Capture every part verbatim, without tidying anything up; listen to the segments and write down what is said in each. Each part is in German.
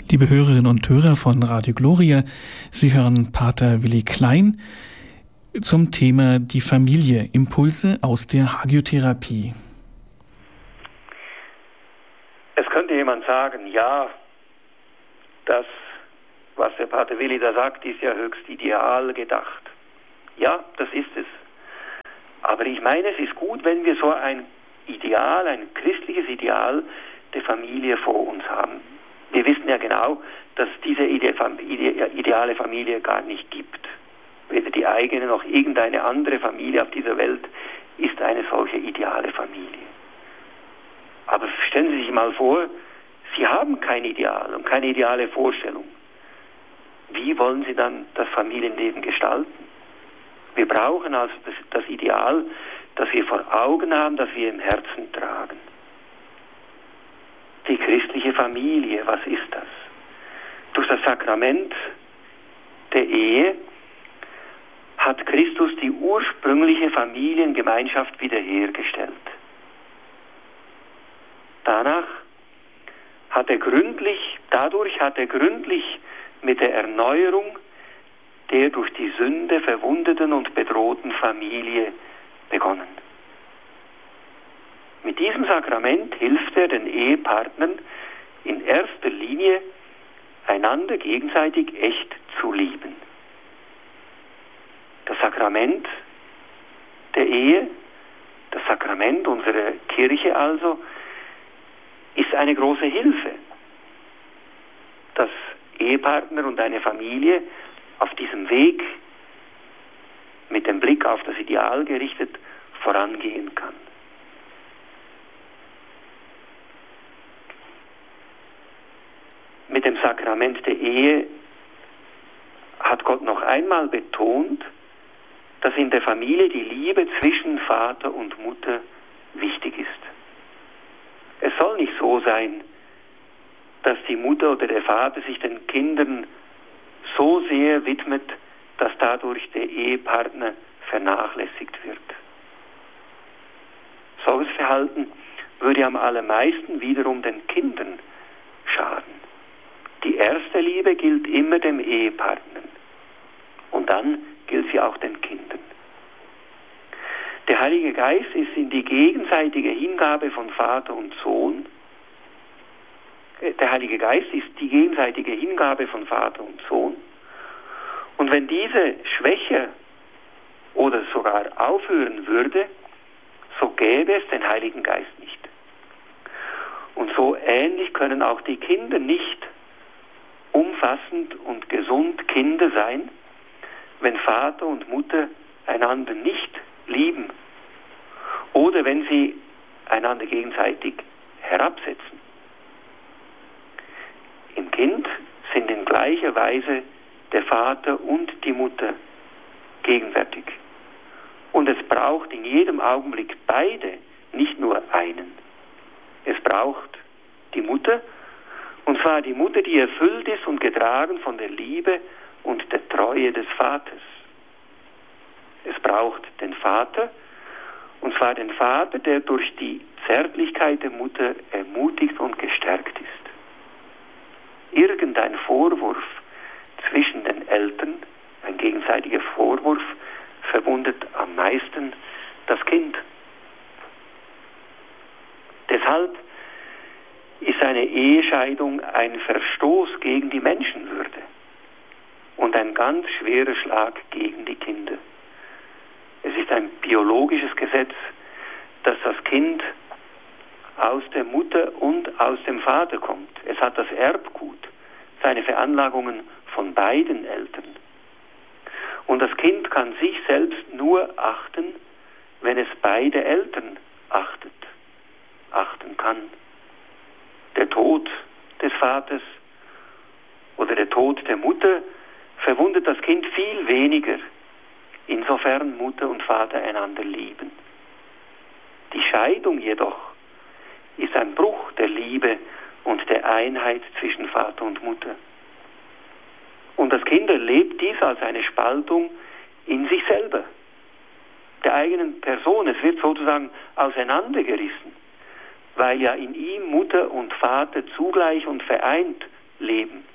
Liebe Hörerinnen und Hörer von Radio Gloria, Sie hören Pater Willi Klein zum Thema die Familie, Impulse aus der Hagiotherapie. Es könnte jemand sagen, ja, das, was der Pater Willi da sagt, ist ja höchst ideal gedacht. Ja, das ist es. Aber ich meine, es ist gut, wenn wir so ein Ideal, ein christliches Ideal der Familie vor uns haben. Wir wissen ja genau, dass es diese ideale Familie gar nicht gibt. Weder die eigene noch irgendeine andere Familie auf dieser Welt ist eine solche ideale Familie. Aber stellen Sie sich mal vor, Sie haben kein Ideal und keine ideale Vorstellung. Wie wollen Sie dann das Familienleben gestalten? Wir brauchen also das, das Ideal, das wir vor Augen haben, das wir im Herzen tragen. Die christliche Familie, was ist das? Durch das Sakrament der Ehe hat Christus die ursprüngliche Familiengemeinschaft wiederhergestellt. Danach hat er gründlich, dadurch hat er gründlich mit der Erneuerung der durch die Sünde verwundeten und bedrohten Familie begonnen. Mit diesem Sakrament hilft er den Ehepartnern in erster Linie, einander gegenseitig echt zu lieben. Das Sakrament der Ehe, das Sakrament unserer Kirche also, ist eine große Hilfe, dass Ehepartner und eine Familie auf diesem Weg mit dem Blick auf das Ideal gerichtet vorangehen kann. Mit dem Sakrament der Ehe hat Gott noch einmal betont, dass in der Familie die Liebe zwischen Vater und Mutter wichtig ist. Es soll nicht so sein, dass die Mutter oder der Vater sich den Kindern so sehr widmet, dass dadurch der Ehepartner vernachlässigt wird. Solches Verhalten würde am allermeisten wiederum den Kindern schaden. Die erste Liebe gilt immer dem Ehepartner und dann gilt sie auch den Kindern. Der Heilige Geist ist in die gegenseitige Hingabe von Vater und Sohn. Der Heilige Geist ist die gegenseitige Hingabe von Vater und Sohn. Und wenn diese schwächer oder sogar aufhören würde, so gäbe es den Heiligen Geist nicht. Und so ähnlich können auch die Kinder nicht umfassend und gesund Kinder sein, wenn Vater und Mutter einander nicht lieben oder wenn sie einander gegenseitig herabsetzen. Im Kind sind in gleicher Weise der Vater und die Mutter gegenwärtig. Und es braucht in jedem Augenblick beide, nicht nur einen. Es braucht die Mutter, und zwar die Mutter, die erfüllt ist und getragen von der Liebe und der Treue des Vaters. Es braucht den Vater, und zwar den Vater, der durch die Zärtlichkeit der Mutter ermutigt und gestärkt ist. Irgendein Vorwurf zwischen den Eltern, ein gegenseitiger Vorwurf, verwundet am meisten das Kind. Deshalb ist eine Ehescheidung ein Verstoß gegen die Menschenwürde und ein ganz schwerer Schlag gegen die Kinder. Es ist ein biologisches Gesetz, dass das Kind aus der Mutter und aus dem Vater kommt. Es hat das Erbgut, seine Veranlagungen von beiden Eltern. Und das Kind kann sich selbst nur achten, wenn es beide Eltern achtet, achten kann. Der Tod des Vaters oder der Tod der Mutter verwundet das Kind viel weniger, insofern Mutter und Vater einander lieben. Die Scheidung jedoch ist ein Bruch der Liebe und der Einheit zwischen Vater und Mutter. Und das Kind erlebt dies als eine Spaltung in sich selber, der eigenen Person. Es wird sozusagen auseinandergerissen, weil ja in ihm Mutter und Vater zugleich und vereint leben.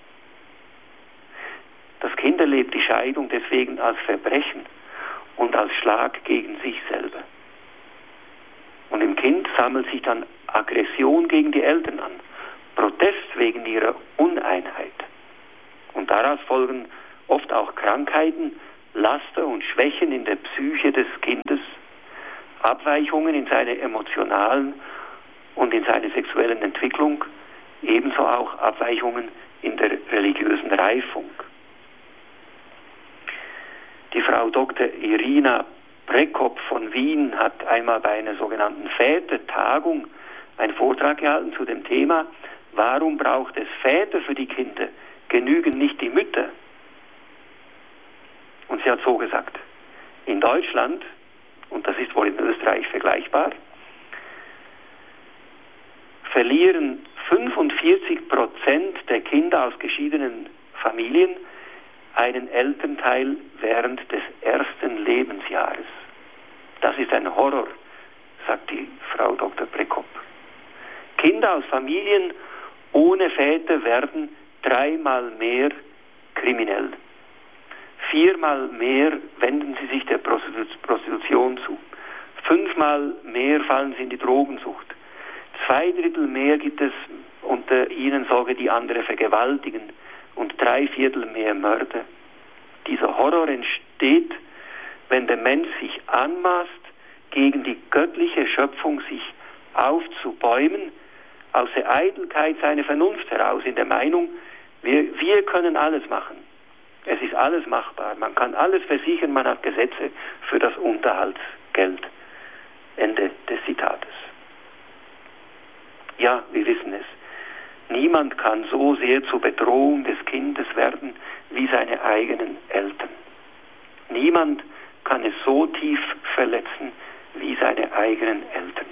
Das Kind erlebt die Scheidung deswegen als Verbrechen und als Schlag gegen sich selber. Und im Kind sammelt sich dann Aggression gegen die Eltern an, Protest wegen ihrer Uneinheit. Und daraus folgen oft auch Krankheiten, Laster und Schwächen in der Psyche des Kindes, Abweichungen in seiner emotionalen und in seiner sexuellen Entwicklung, ebenso auch Abweichungen in der religiösen Reifung. Die Frau Doktor Irina Prekop von Wien hat einmal bei einer sogenannten Vätertagung einen Vortrag gehalten zu dem Thema, warum braucht es Väter für die Kinder, genügen nicht die Mütter? Und sie hat so gesagt, in Deutschland, und das ist wohl in Österreich vergleichbar, verlieren fünfundvierzig Prozent der Kinder aus geschiedenen Familien einen Elternteil während des ersten Lebensjahres. Das ist ein Horror, sagt die Frau Doktor Prekop. Kinder aus Familien ohne Väter werden dreimal mehr kriminell. Viermal mehr wenden sie sich der Prostitution zu. Fünfmal mehr fallen sie in die Drogensucht. Zwei Drittel mehr gibt es unter ihnen solche, die andere vergewaltigen. Und drei Viertel mehr Mörder. Dieser Horror entsteht, wenn der Mensch sich anmaßt, gegen die göttliche Schöpfung sich aufzubäumen, aus der Eitelkeit seiner Vernunft heraus, in der Meinung, wir, wir können alles machen. Es ist alles machbar. Man kann alles versichern, man hat Gesetze für das Unterhaltsgeld. Ende des Zitates. Ja, wir wissen es. Niemand kann so sehr zur Bedrohung des Kindes werden wie seine eigenen Eltern. Niemand kann es so tief verletzen wie seine eigenen Eltern.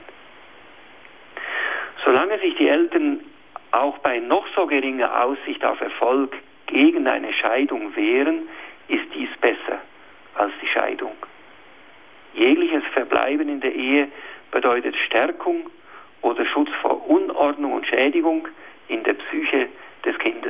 Solange sich die Eltern auch bei noch so geringer Aussicht auf Erfolg gegen eine Scheidung wehren, ist dies besser als die Scheidung. Jegliches Verbleiben in der Ehe bedeutet Stärkung oder Schutz vor Unordnung und Schädigung in der Psyche des Kindes.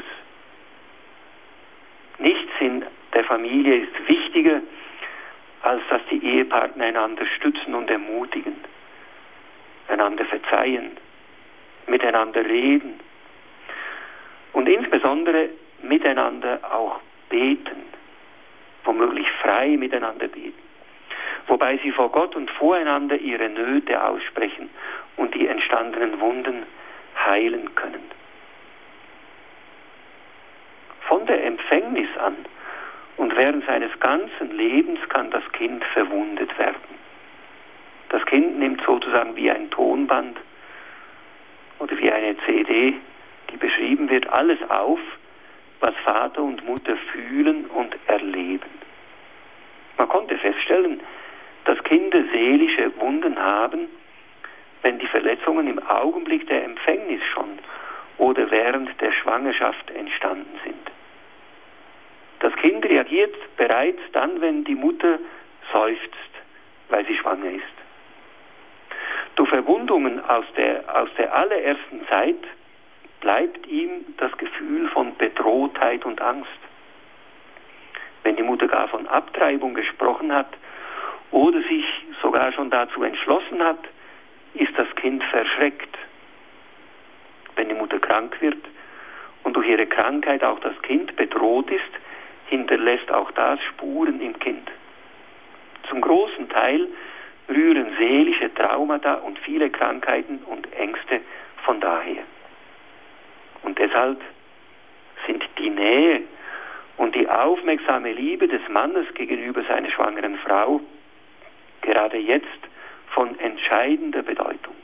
Nichts in der Familie ist wichtiger, als dass die Ehepartner einander stützen und ermutigen, einander verzeihen, miteinander reden und insbesondere miteinander auch beten, womöglich frei miteinander beten, wobei sie vor Gott und voreinander ihre Nöte aussprechen und die entstandenen Wunden heilen können. Von der Empfängnis an und während seines ganzen Lebens kann das Kind verwundet werden. Das Kind nimmt sozusagen wie ein Tonband oder wie eine C D, die beschrieben wird, alles auf, was Vater und Mutter fühlen und erleben. Man konnte feststellen, dass Kinder seelische Wunden haben, wenn die Verletzungen im Augenblick der Empfängnis schon oder während der Schwangerschaft entstanden sind. Das Kind reagiert bereits dann, wenn die Mutter seufzt, weil sie schwanger ist. Durch Verwundungen aus der, aus der allerersten Zeit bleibt ihm das Gefühl von Bedrohtheit und Angst. Wenn die Mutter gar von Abtreibung gesprochen hat oder sich sogar schon dazu entschlossen hat, ist das Kind verschreckt. Wenn die Mutter krank wird und durch ihre Krankheit auch das Kind bedroht ist, hinterlässt auch das Spuren im Kind. Zum großen Teil rühren seelische Traumata und viele Krankheiten und Ängste von daher. Und deshalb sind die Nähe und die aufmerksame Liebe des Mannes gegenüber seiner schwangeren Frau gerade jetzt von entscheidender Bedeutung.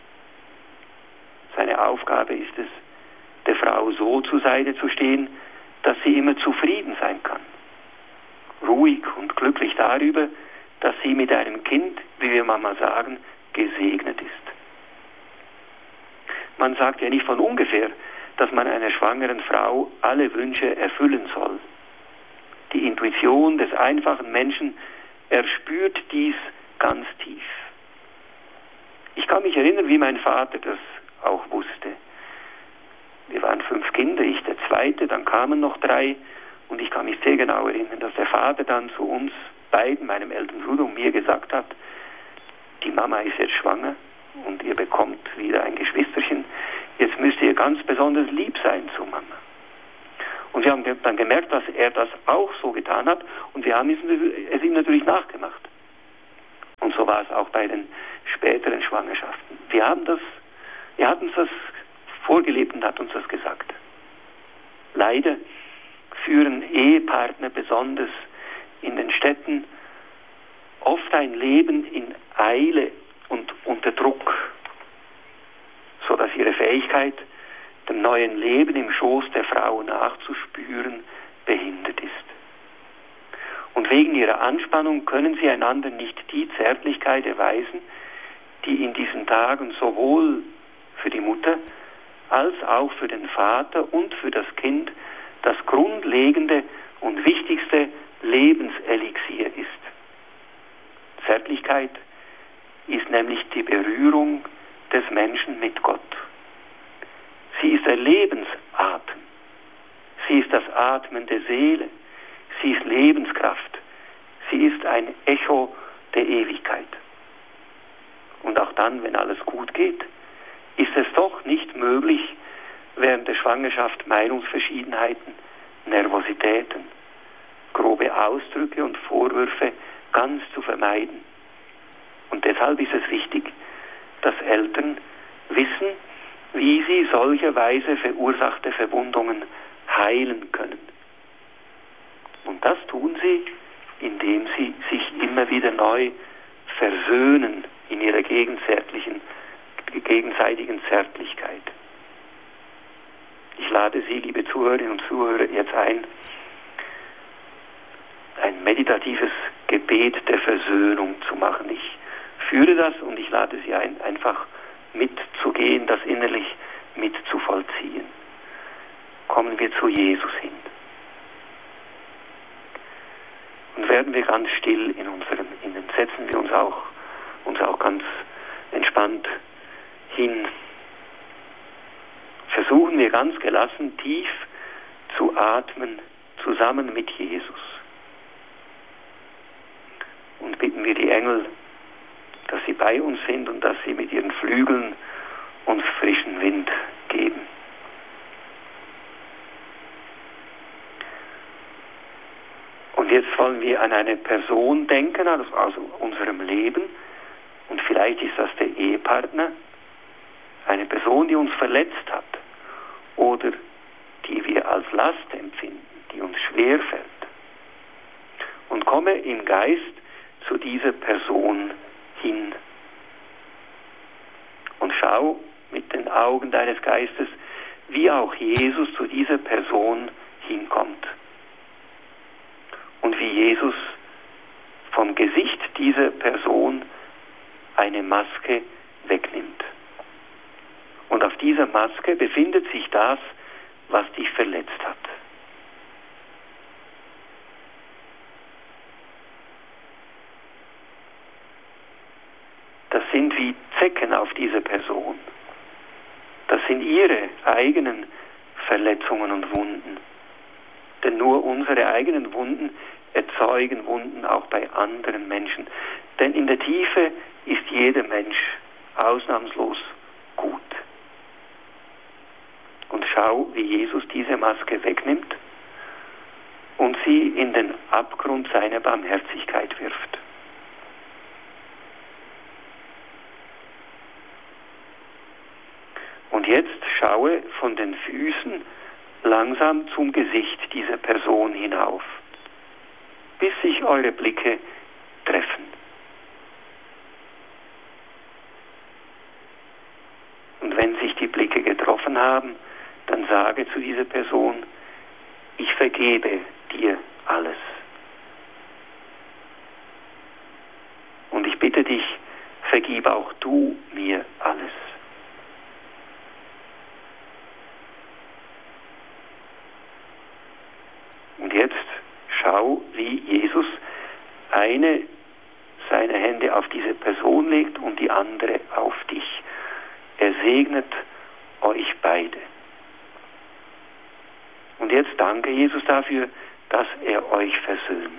Seine Aufgabe ist es, der Frau so zur Seite zu stehen, dass sie immer zufrieden sein kann. Ruhig und glücklich darüber, dass sie mit einem Kind, wie wir Mama sagen, gesegnet ist. Man sagt ja nicht von ungefähr, dass man einer schwangeren Frau alle Wünsche erfüllen soll. Die Intuition des einfachen Menschen erspürt dies ganz tief. Ich kann mich erinnern, wie mein Vater das auch wusste. Wir waren fünf Kinder, ich zweite, dann kamen noch drei. Und ich kann mich sehr genau erinnern, dass der Vater dann zu uns beiden, meinem älteren Bruder und mir, gesagt hat, die Mama ist jetzt schwanger und ihr bekommt wieder ein Geschwisterchen. Jetzt müsst ihr ganz besonders lieb sein zu Mama. Und wir haben dann gemerkt, dass er das auch so getan hat und wir haben es ihm natürlich nachgemacht. Und so war es auch bei den späteren Schwangerschaften. Wir haben das, er hat uns das vorgelebt und hat uns das gesagt. Leider führen Ehepartner besonders in den Städten oft ein Leben in Eile und unter Druck, sodass ihre Fähigkeit, dem neuen Leben im Schoß der Frau nachzuspüren, behindert ist. Und wegen ihrer Anspannung können sie einander nicht die Zärtlichkeit erweisen, die in diesen Tagen sowohl für die Mutter als auch für den Vater und für das Kind das grundlegende und wichtigste Lebenselixier ist. Zärtlichkeit ist nämlich die Berührung des Menschen mit Gott. Sie ist der Lebensatem. Sie ist das Atmen der Seele. Sie ist Lebenskraft. Sie ist ein Echo der Ewigkeit. Und auch dann, wenn alles gut geht, ist es doch nicht möglich, während der Schwangerschaft Meinungsverschiedenheiten, Nervositäten, grobe Ausdrücke und Vorwürfe ganz zu vermeiden. Und deshalb ist es wichtig, dass Eltern wissen, wie sie solcherweise verursachte Verwundungen heilen können. Und das tun sie, indem sie sich immer wieder neu versöhnen in ihrer gegenseitigen Zärtlichkeit. Ich lade Sie, liebe Zuhörerinnen und Zuhörer, jetzt ein, ein meditatives Gebet der Versöhnung zu machen. Ich führe das und ich lade Sie ein, einfach mitzugehen, das innerlich mitzuvollziehen. Kommen wir zu Jesus hin. Und werden wir ganz still in unserem Innen. Setzen wir uns auch, uns auch ganz entspannt hin. Versuchen wir ganz gelassen tief zu atmen, zusammen mit Jesus. Und bitten wir die Engel, dass sie bei uns sind und dass sie mit ihren Flügeln uns frischen Wind geben. Und jetzt wollen wir an eine Person denken, also aus unserem Leben. Und vielleicht ist das der Ehepartner, eine Person, die uns verletzt hat oder die wir als Last empfinden, die uns schwerfällt. Und komme im Geist zu dieser Person hin und schau mit den Augen deines Geistes, wie auch Jesus zu dieser Person hinkommt und wie Jesus vom Gesicht dieser Person eine Maske wegnimmt. Und auf dieser Maske befindet sich das, was dich verletzt hat. Das sind wie Zecken auf dieser Person. Das sind ihre eigenen Verletzungen und Wunden. Denn nur unsere eigenen Wunden erzeugen Wunden auch bei anderen Menschen. Denn in der Tiefe ist jeder Mensch ausnahmslos gut. Und schau, wie Jesus diese Maske wegnimmt und sie in den Abgrund seiner Barmherzigkeit wirft. Und jetzt schaue von den Füßen langsam zum Gesicht dieser Person hinauf, bis sich eure Blicke treffen. Und wenn sich die Blicke getroffen haben, dann sage zu dieser Person, ich vergebe dir alles. Und ich bitte dich, vergib auch du mir alles. Und jetzt schau, wie Jesus eine seiner Hände auf diese Person legt und die andere auf dich. Er segnet euch beide. danke Jesus dafür, dass er euch versöhnt.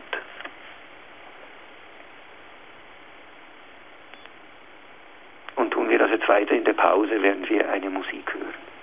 Und tun wir das jetzt weiter in der Pause, während wir eine Musik hören.